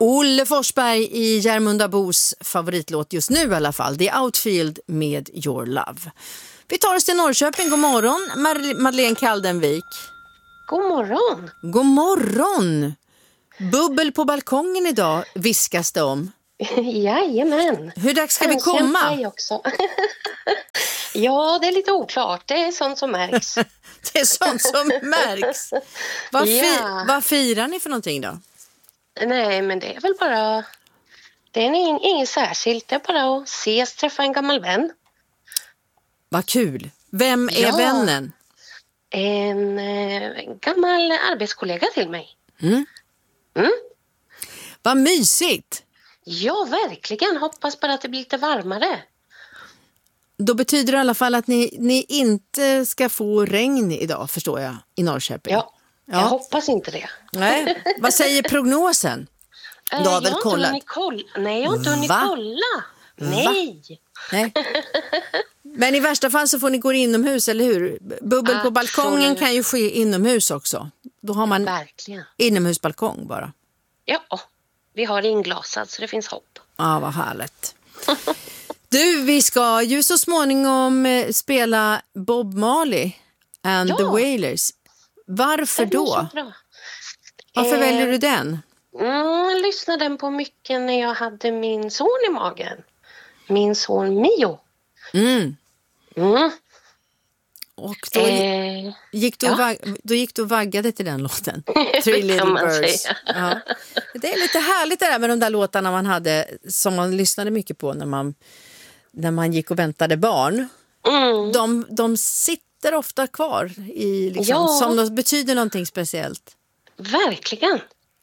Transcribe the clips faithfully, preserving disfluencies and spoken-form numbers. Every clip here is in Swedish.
Olle Forsberg i Järmundabos favoritlåt just nu i alla fall. The Outfield med Your Love. Vi tar oss till Norrköping. God morgon, Mar- Madeleine Kaldenvik. God morgon. God morgon. Bubbel på balkongen idag viskas det om. Jajamän. Hur dags ska vi komma? Också. Ja, det är lite oklart. Det är sånt som märks. Det är sånt som märks. Vad, fi- ja. vad firar ni för någonting då? Nej, men det är väl bara... Det är ing- inget särskilt. Det är bara att ses, träffa en gammal vän. Vad kul. Vem är ja. vännen? En eh, gammal arbetskollega till mig. Mm. Mm. Vad mysigt. Ja, verkligen. Hoppas bara att det blir lite varmare. Då betyder det i alla fall att ni, ni inte ska få regn idag, förstår jag, i Norrköping. Ja, ja. Jag hoppas inte det. Nej. Vad säger prognosen? Du har väl jag kollat? Har koll- Nej, jag har inte hunnit Va? kolla. Nej. Nej. Men i värsta fall så får ni gå inomhus, eller hur? Bubbel Absolut. På balkongen kan ju ske inomhus också. Då har man verkligen inomhusbalkong bara. Ja, vi har inglasad så det finns hopp. Ja, vad härligt. Du, vi ska ju så småningom spela Bob Marley and ja. the Wailers. Varför då? Varför eh, väljer du den? Mm, jag lyssnade den på mycket när jag hade min son i magen. Min son Mio. Mm. Mm. Och då, eh, gick du ja. vag- då gick du och vaggade till den låten. Three Little Birds. Ja. Det är lite härligt det där med de där låtarna man hade som man lyssnade mycket på när man, när man gick och väntade barn. Mm. De, de sitter ofta kvar i, liksom, ja. som de betyder någonting speciellt. Verkligen.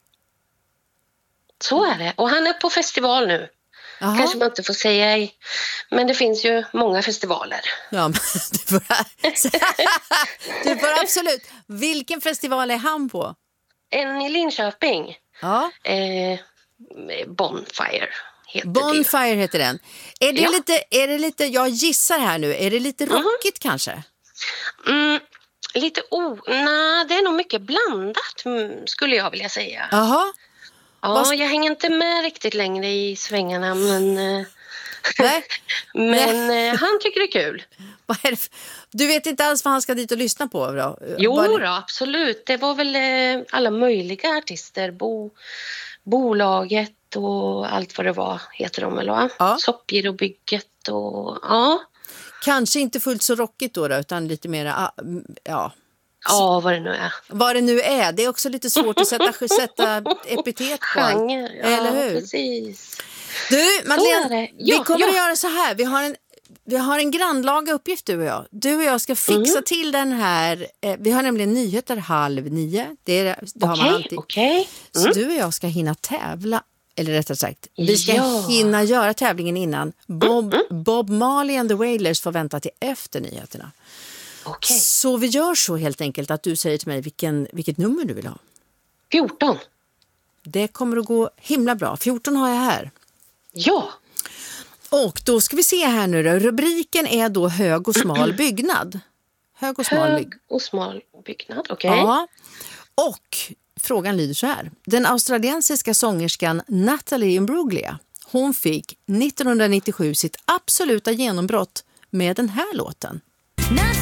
Så är det. Och han är på festival nu. Aha. Kanske man inte får säga, men det finns ju många festivaler. Ja, men du får, du får absolut. Vilken festival är han på? En i Linköping. Ja. Eh, Bonfire heter Bonfire det. heter den. Är det, ja. lite, är det lite, jag gissar här nu, är det lite rockigt mm. kanske? Mm, lite o... Nej, det är nog mycket blandat skulle jag vilja säga. Jaha. Ja, Vad... jag hänger inte med riktigt längre i svängarna, men, Nej. men Nej. han tycker det är kul. Vad är det för... Du vet inte alls vad han ska dit och lyssna på? Då? Jo Var... då, absolut. Det var väl eh, alla möjliga artister. Bo... Bolaget och allt vad det var heter de väl, va? Ja. Soppgirobygget och ja. Kanske inte fullt så rockigt då, då utan lite mer, ja... Ja, vad det nu är. Vad det nu är. Det är också lite svårt att sätta, sätta epitet på. Genre, ja, eller hur? Precis. Du, Madeleine, ja, vi kommer ja. att göra så här. Vi har en, vi har en grannlaga uppgift, du och jag. Du och jag ska fixa mm. till den här. Eh, vi har nämligen nyheter halv nio. Det, är, det har okay, man alltid. Okay. Mm. Så du och jag ska hinna tävla. Eller rättare sagt, vi ska ja. hinna göra tävlingen innan. Bob, mm. Bob Marley and the Wailers får vänta till efter nyheterna. Okay. Så vi gör så helt enkelt att du säger till mig vilken, vilket nummer du vill ha. fjorton. Det kommer att gå himla bra. fjorton har jag här. Ja. Och då ska vi se här nu då. Rubriken är då hög och smal byggnad. Hög och smal, hög och smal byggnad, okej. Okay. Ja. Och frågan lyder så här. Den australiensiska sångerskan Natalie Imbruglia, hon fick nittonhundranittiosju sitt absoluta genombrott med den här låten.